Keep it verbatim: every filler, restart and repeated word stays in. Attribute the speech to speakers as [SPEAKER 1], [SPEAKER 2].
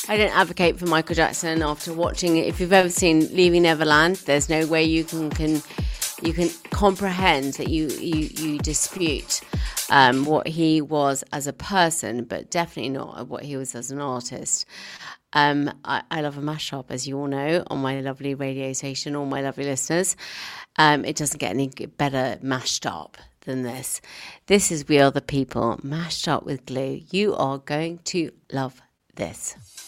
[SPEAKER 1] I don't advocate for Michael Jackson after watching it. If you've ever seen Leaving Neverland, there's no way you can, can you can comprehend that you you, you dispute um, what he was as a person, but definitely not what he was as an artist. Um, I, I love a mashup, as you all know, on my lovely radio station, all my lovely listeners. Um, it doesn't get any better mashed up than this. This is We Are the People, mashed up with glue. You are going to love this.